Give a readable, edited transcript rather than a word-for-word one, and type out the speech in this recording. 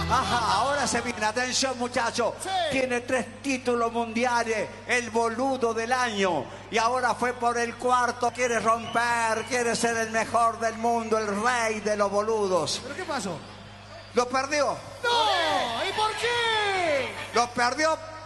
Ajá, ahora se viene. Atención, muchachos. Sí. Tiene 3 títulos mundiales, el boludo del año. Y ahora fue por el 4. Quiere romper, quiere ser el mejor del mundo, el rey de los boludos. ¿Pero qué pasó? Lo perdió. ¡No! ¿Y por qué? Lo perdió